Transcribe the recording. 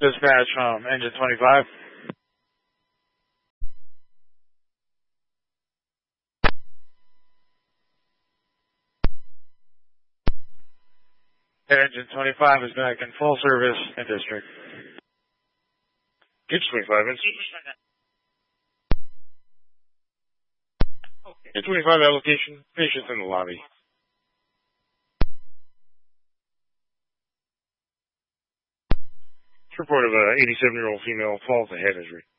Dispatch from engine 25. Engine 25 is back in full service in district. Gauge 25 is. Gauge 25 application, patients in the lobby. Report of a 87-year-old female falls to head injury.